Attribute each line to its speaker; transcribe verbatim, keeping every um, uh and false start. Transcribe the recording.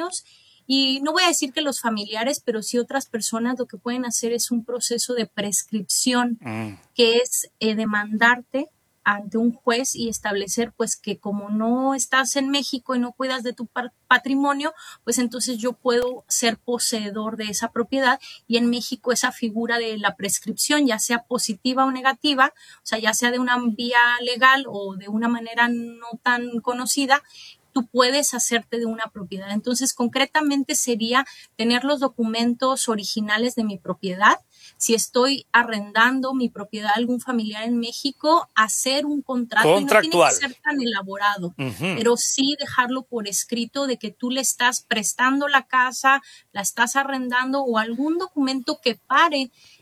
Speaker 1: años. Y no voy a decir que los familiares, pero sí otras personas lo que pueden hacer es un proceso de prescripción, mm. que es eh, demandarte ante un juez y establecer pues que como no estás en México y no cuidas de tu patrimonio, pues entonces yo puedo ser poseedor de esa propiedad, y en México esa figura de la prescripción, ya sea positiva o negativa, o sea, ya sea de una vía legal o de una manera no tan conocida, tú puedes hacerte de una propiedad. Entonces, concretamente sería tener los documentos originales de mi propiedad. Si estoy arrendando mi propiedad a algún familiar en México, hacer un contrato, y no tiene que ser tan elaborado, uh-huh. pero sí dejarlo por escrito de que tú le estás prestando la casa, la estás arrendando, o algún documento que pare